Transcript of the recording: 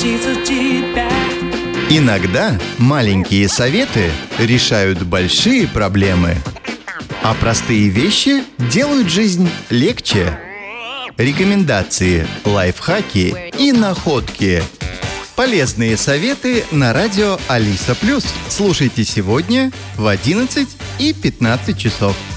заботиться тебя. Иногда маленькие советы решают большие проблемы, а простые вещи делают жизнь легче. Рекомендации, лайфхаки и находки. Полезные советы на радио Алиса+. Слушайте сегодня в 11 и 15 часов.